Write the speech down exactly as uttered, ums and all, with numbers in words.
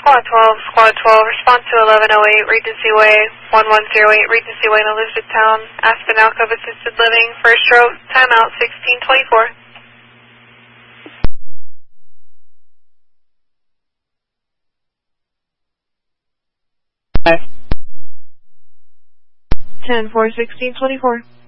Squad twelve, Squad twelve, response to eleven oh eight, Regency Way, one one zero eight, Regency Way in Elizabethtown, Aspen Alcove Assisted Living, first stroke, timeout sixteen twenty-four. ten four sixteen twenty-four.